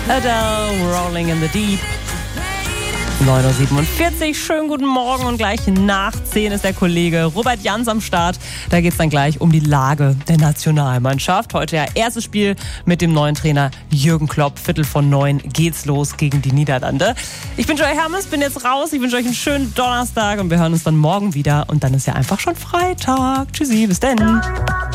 Adele, Rolling in the Deep. 9:47 Uhr, schönen guten Morgen und gleich nach 10 ist der Kollege Robert Jans am Start. Da geht es dann gleich um die Lage der Nationalmannschaft. Heute ja erstes Spiel mit dem neuen Trainer Jürgen Klopp. 8:45 geht's los gegen die Niederlande. Ich bin Joy Hermes, bin jetzt raus. Ich wünsche euch einen schönen Donnerstag und wir hören uns dann morgen wieder. Und dann ist ja einfach schon Freitag. Tschüssi, bis dann.